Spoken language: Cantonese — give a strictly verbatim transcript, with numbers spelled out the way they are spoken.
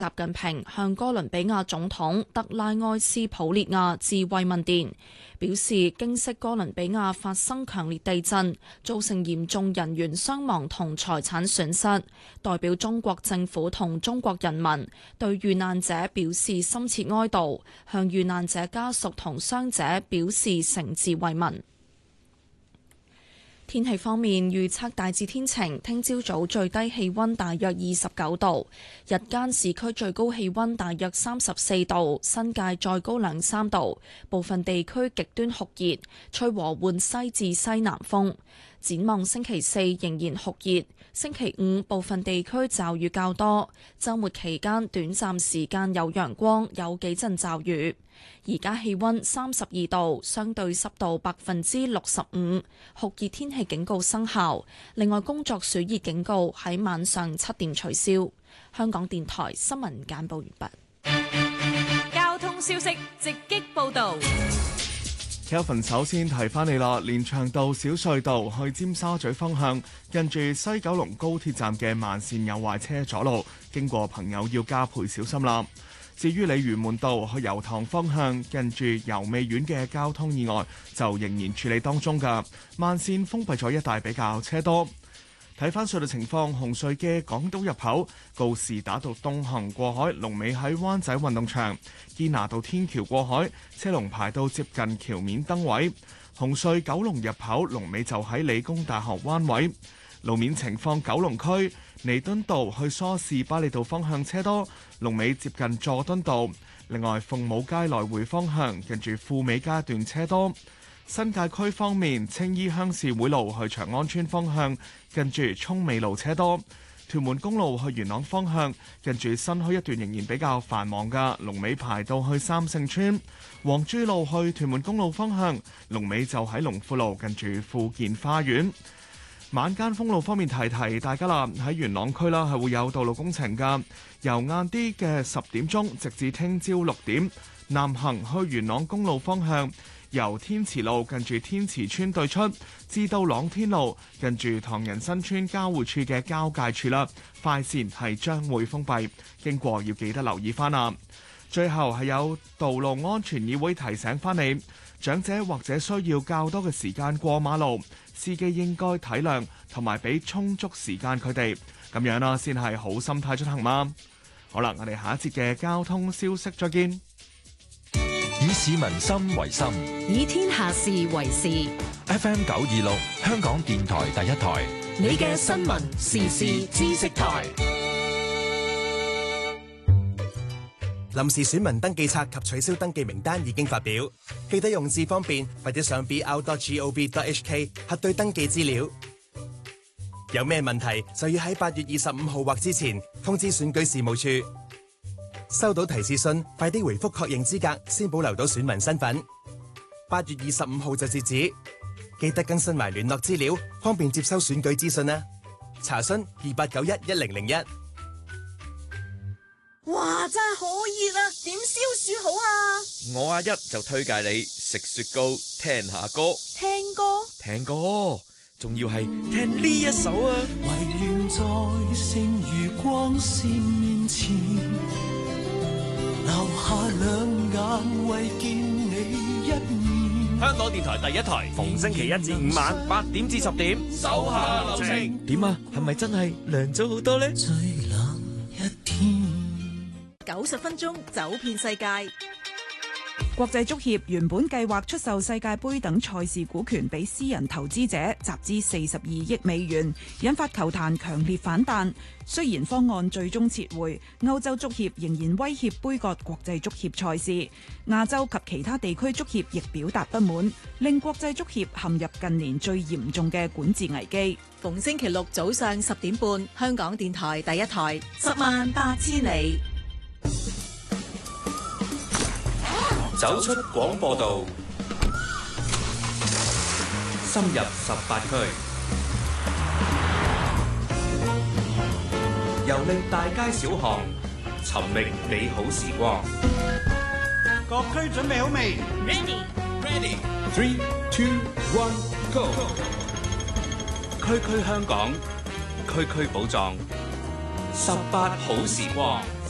習近平向哥倫比亞總統德拉埃斯普列亞致慰問電，表示經悉哥倫比亞發生強烈地震，造成嚴重人員傷亡同財產損失，代表中國政府同中國人民對遇難者表示深切哀悼，向遇難者家屬同傷者表示誠摯慰問。天氣方面，預測大致天晴，聽朝早最低氣溫大約二十九度，日間市區最高氣溫大約三十四度，新界再高兩三度，部分地區極端酷熱，吹和緩西至西南風。展望星期四仍然酷熱，星期五部分地區驟雨較多，週末期間短暫時間有陽光，有幾陣驟雨。而家氣溫三十二度，相對濕度百分之六十五，酷熱天氣警告生效。另外，工作暑熱警告喺晚上七點取消。香港電台新聞簡報完畢。 交通消息直擊報道。 Kelvin 首先提翻你啦，連翔道小隧道去尖沙咀方向，近住西九龍高鐵站嘅慢線有壞車阻路，經過朋友要加倍小心啦。至於鯉魚門道去油塘方向，近住油味苑嘅交通意外就仍然處理當中㗎，慢線封閉咗一帶比較車多。睇翻隧道情況，紅隧嘅港島入口告士打道東行過海，龍尾喺灣仔運動場；堅拿道天橋過海，車龍排到接近橋面燈位。紅隧九龍入口龍尾就喺理工大學灣位。路面情況，九龍區彌敦道去梳士巴利道方向車多，龍尾接近佐敦道。另外，鳳舞街來回方向近住富美街段車多。新界區方面，青衣鄉事會路去長安村方向近住涌美路車多。屯門公路去元朗方向近住新墟一段仍然比較繁忙㗎，龍尾排到去三聖村。黃珠路去屯門公路方向龍尾就喺龍富路近住富健花園。晚間封路方面，提提大家啦，喺元朗區啦係會有道路工程㗎，由晏啲嘅十點鐘直至聽朝六點，南行去元朗公路方向由天慈路近住天慈村對出至到朗天路近住唐人新村交匯處嘅交界處啦，快線係將會封閉，經過要記得留意翻啦。最後係有道路安全議會提醒翻你，長者或者需要較多嘅時間過馬路，司機應該體諒同埋俾充足時間佢哋，咁樣啦先係好心態出行嘛。好啦，我哋下一節嘅交通消息再見。 以市民心為心， 以天下事為事。 F M 九二六，香港電台第一台， 你嘅新聞時事知識台。 臨時選民登記冊及取消登記名單已經發表，記得用字方便或者上 b r dot gov dot h k 核對登記資料。有咩問題就要喺八月二十五號或之前通知選舉事務處。收到提示信，快啲回覆確認資格，先保留到選民身份。八月二十五號就截止，記得更新埋聯絡資料，方便接收選舉資訊啦。查詢二八九一一零零一。 哇，真係好熱啊！點消暑好啊？ 我阿一就推介你食雪糕，聽下歌。 聽歌？ 聽歌，仲要係聽呢一首啊！ 唯願在剩餘光線面前，留下兩眼為見你一面。 香港電台第一台，逢星期一至五晚八點至十點，手下留情。 點啊？係咪真係涼咗好多呢？ 最冷一天。 九十分鐘走遍世界。 國際足協原本計劃出售世界盃等賽事股權俾私人投資者，集資四十二億美元，引發球壇強烈反彈。雖然方案最終撤回，歐洲足協仍然威脅杯葛國際足協賽事。亞洲及其他地區足協亦表達不滿，令國際足協陷入近年最嚴重嘅管治危機。 逢星期六早上十點半，香港電台第一台，十萬八千里。 走出廣播道，深入十八區，遊歷大街小巷，尋覓美好時光。 各區準備好未 ？Ready, ready. Three, two, one, go. 區區香港，區區寶藏，十八好時光。